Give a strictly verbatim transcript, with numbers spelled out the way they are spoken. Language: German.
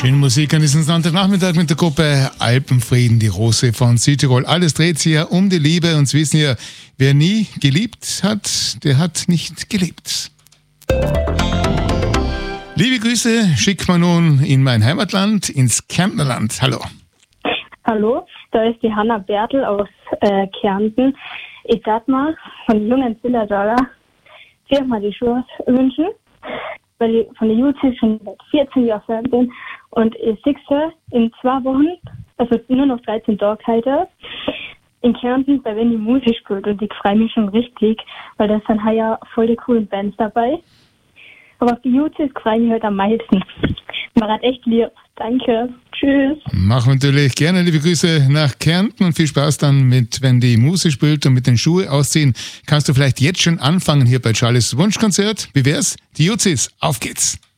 Schöne Musik an diesem Sonntagnachmittag mit der Gruppe Alpenfrieden, die Rose von Südtirol. Alles dreht sich ja um die Liebe und Sie wissen ja, wer nie geliebt hat, der hat nicht gelebt. Liebe Grüße schickt man nun in mein Heimatland, ins Kärntnerland. Hallo. Hallo, da ist die Hanna Bertel aus äh, Kärnten. Ich sag mal, von den jungen Zillertaler viermal die Schuhe wünschen, weil ich von der J U Z schon seit vierzehn Jahren Fan bin und ich sehe sie in zwei Wochen, also nur noch dreizehn Tage heute, in Kärnten, bei wenn die Musik spielt und ich freue mich schon richtig, weil da sind ja voll die coolen Bands dabei. Aber auf die J U Z freue ich mich halt am meisten. Man hat echt lieb. Danke. Tschüss. Machen wir natürlich gerne liebe Grüße nach Kärnten und viel Spaß dann mit, wenn die Musik spielt und mit den Schuhe ausziehen. Kannst du vielleicht jetzt schon anfangen hier bei Charlies Wunschkonzert? Wie wär's? Die J U Z, auf geht's.